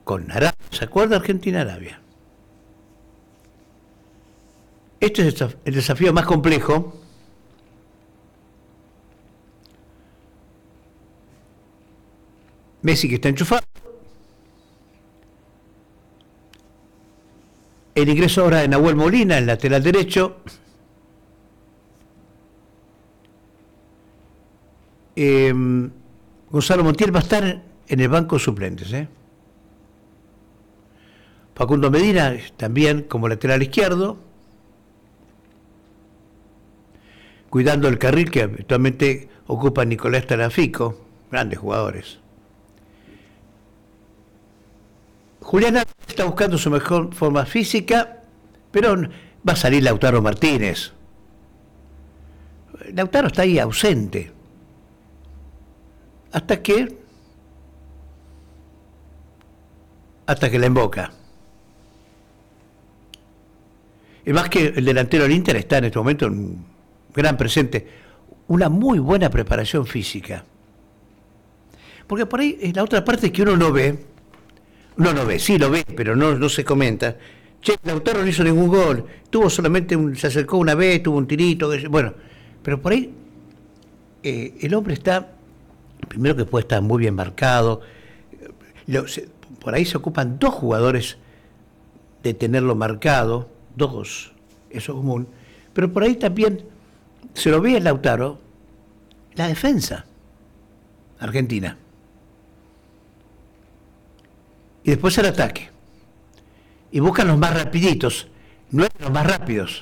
con Arabia. ¿Se acuerda Argentina-Arabia? Este es el desafío más complejo. Messi que está enchufado. El ingreso ahora de Nahuel Molina, el lateral derecho. Gonzalo Montiel va a estar en el banco de suplentes. Facundo Medina también como lateral izquierdo, cuidando el carril que habitualmente ocupa Nicolás Tagliafico, grandes jugadores. Julián está buscando su mejor forma física, pero va a salir Lautaro Martínez. Lautaro está ahí ausente. Hasta que la emboca. Y más que el delantero del Inter está en este momento en un gran presente, una muy buena preparación física. Porque por ahí es la otra parte que uno no ve, sí lo ve, pero no se comenta. Che, Lautaro no hizo ningún gol, tuvo solamente se acercó una vez, tuvo un tirito, bueno, pero por ahí el hombre está, primero que puede estar muy bien marcado, por ahí se ocupan 2 jugadores de tenerlo marcado, 2, eso es común, pero por ahí también se lo ve en Lautaro la defensa argentina. Y después el ataque. Y buscan los más rapiditos, no es los más rápidos.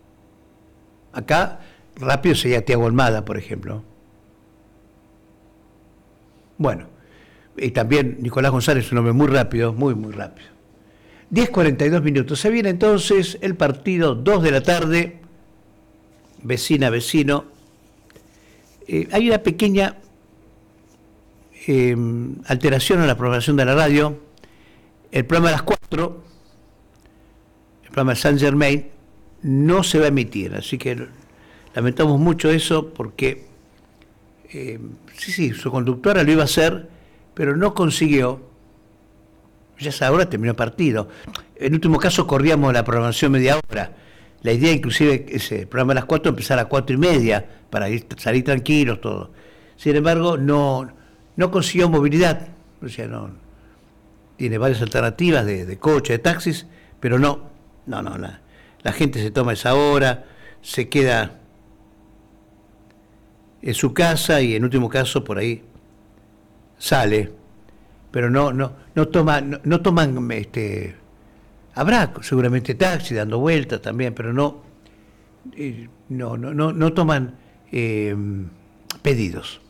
Acá, rápido sería Thiago Almada, por ejemplo. Bueno, y también Nicolás González es un hombre muy rápido, muy rápido. 10:42 minutos. Se viene entonces el partido, 2 de la tarde, vecino. Hay una pequeña alteración en la programación de la radio. El programa de las 4, el programa de Saint Germain, no se va a emitir, así que lamentamos mucho eso porque sí, su conductora lo iba a hacer, pero no consiguió. Ya esa hora terminó el partido. En último caso corríamos la programación media hora. La idea inclusive ese programa de las 4 empezar a 4:30 para salir tranquilos todo. Sin embargo, no consiguió movilidad. O sea, tiene varias alternativas de coche, de taxis, pero no, la gente se toma esa hora, se queda en su casa y en último caso por ahí sale, pero no toman, habrá seguramente taxi dando vueltas también, pero no toman pedidos.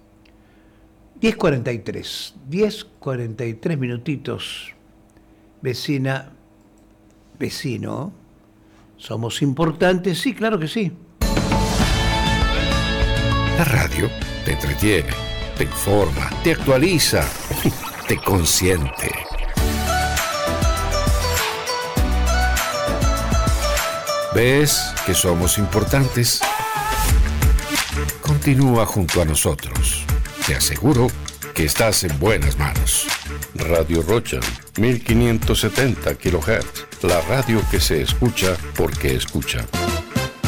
10:43 minutitos, vecino, somos importantes, sí, claro que sí. La radio te entretiene, te informa, te actualiza, te consiente. ¿Ves que somos importantes? Continúa junto a nosotros. Te aseguro que estás en buenas manos. Radio Rocha, 1570 kHz. La radio que se escucha porque escucha.